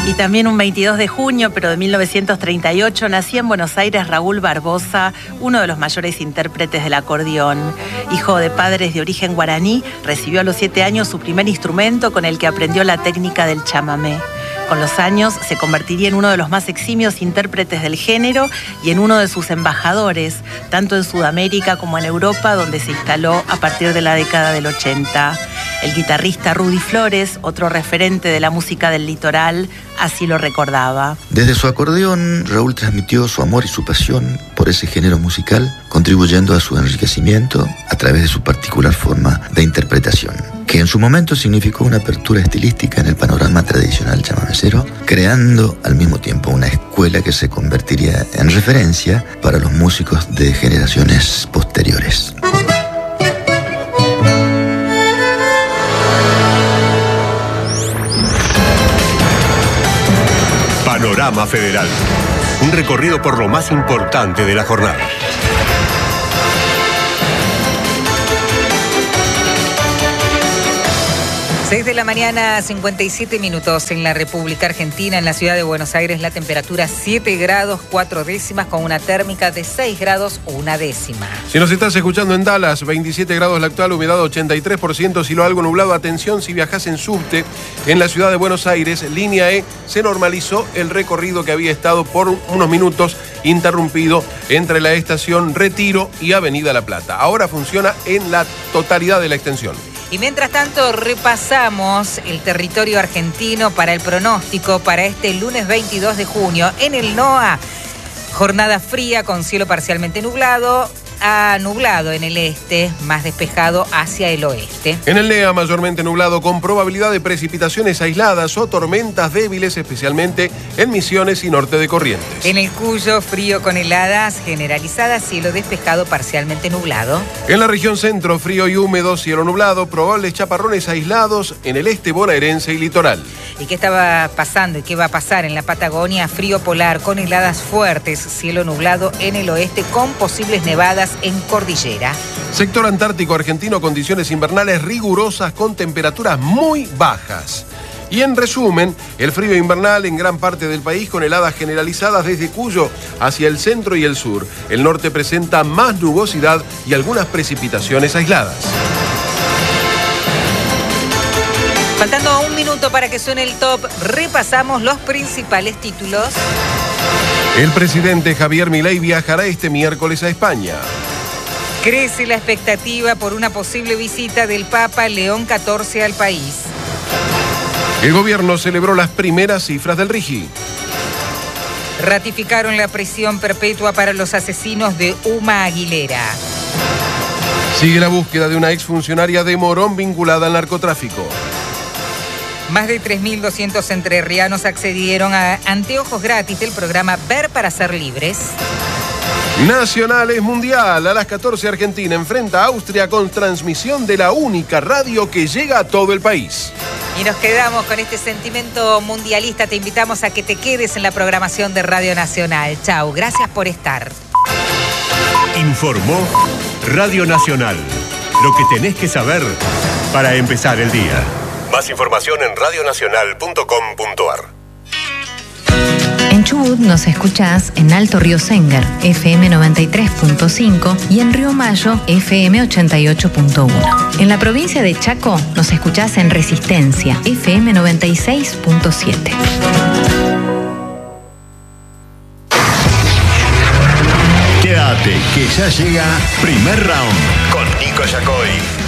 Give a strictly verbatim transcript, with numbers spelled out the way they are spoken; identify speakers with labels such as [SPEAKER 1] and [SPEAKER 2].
[SPEAKER 1] Y también un veintidós de junio, pero de mil novecientos treinta y ocho, nacía en Buenos Aires Raúl Barbosa, uno de los mayores intérpretes del acordeón. Hijo de padres de origen guaraní, recibió a los siete años su primer instrumento con el que aprendió la técnica del chamamé. Con los años se convertiría en uno de los más eximios intérpretes del género y en uno de sus embajadores, tanto en Sudamérica como en Europa, donde se instaló a partir de la década del ochenta. El guitarrista Rudy Flores, otro referente de la música del litoral, así lo recordaba.
[SPEAKER 2] Desde su acordeón, Raúl transmitió su amor y su pasión por ese género musical, contribuyendo a su enriquecimiento a través de su particular forma de interpretación, que en su momento significó una apertura estilística en el panorama tradicional chamamecero, creando al mismo tiempo una escuela que se convertiría en referencia para los músicos de generaciones posteriores.
[SPEAKER 3] Panorama Federal. Un recorrido por lo más importante de la jornada.
[SPEAKER 4] seis de la mañana, cincuenta y siete minutos en la República Argentina. En la ciudad de Buenos Aires la temperatura siete grados cuatro décimas con una térmica de seis grados una décima.
[SPEAKER 5] Si nos estás escuchando en Dallas, veintisiete grados la actual, humedad ochenta y tres por ciento, cielo algo nublado. Atención si viajás en subte en la ciudad de Buenos Aires, línea E, se normalizó el recorrido que había estado por unos minutos interrumpido entre la estación Retiro y Avenida La Plata. Ahora funciona en la totalidad de la extensión.
[SPEAKER 4] Y mientras tanto repasamos el territorio argentino para el pronóstico para este lunes veintidós de junio. En el NOA, jornada fría con cielo parcialmente nublado, a nublado en el este, más despejado hacia el oeste.
[SPEAKER 5] En el NEA, mayormente nublado con probabilidad de precipitaciones aisladas o tormentas débiles, especialmente en Misiones y norte de Corrientes.
[SPEAKER 4] En el Cuyo, frío con heladas generalizadas, cielo despejado parcialmente nublado.
[SPEAKER 5] En la región centro, frío y húmedo, cielo nublado, probables chaparrones aislados en el este bonaerense y litoral.
[SPEAKER 4] ¿Y qué estaba pasando y qué va a pasar en la Patagonia? Frío polar con heladas fuertes, cielo nublado en el oeste con posibles nevadas en cordillera.
[SPEAKER 5] Sector antártico argentino, condiciones invernales rigurosas con temperaturas muy bajas. Y en resumen, el frío invernal en gran parte del país con heladas generalizadas desde Cuyo hacia el centro y el sur. El norte presenta más nubosidad y algunas precipitaciones aisladas.
[SPEAKER 4] Faltando un minuto para que suene el top, repasamos los principales títulos.
[SPEAKER 5] El presidente Javier Milei viajará este miércoles a España.
[SPEAKER 4] Crece la expectativa por una posible visita del Papa León catorce al país.
[SPEAKER 5] El gobierno celebró las primeras cifras del R I G I.
[SPEAKER 4] Ratificaron la prisión perpetua para los asesinos de Uma Aguilera.
[SPEAKER 5] Sigue la búsqueda de una exfuncionaria de Morón vinculada al narcotráfico.
[SPEAKER 4] Más de tres mil doscientos entrerrianos accedieron a anteojos gratis del programa Ver para Ser Libres.
[SPEAKER 5] Nacional es mundial. A las catorce Argentina enfrenta a Austria con transmisión de la única radio que llega a todo el país.
[SPEAKER 4] Y nos quedamos con este sentimiento mundialista. Te invitamos a que te quedes en la programación de Radio Nacional. Chau, gracias por estar.
[SPEAKER 3] Informó Radio Nacional. Lo que tenés que saber para empezar el día. Más información en radio nacional punto com punto ar.
[SPEAKER 6] En Chubut nos escuchás en Alto Río Sénger, F M noventa y tres punto cinco y en Río Mayo, F M ochenta y ocho punto uno. En la provincia de Chaco nos escuchás en Resistencia, F M noventa y seis punto siete.
[SPEAKER 3] Quédate, que ya llega Primer Round con Nico Yacoy.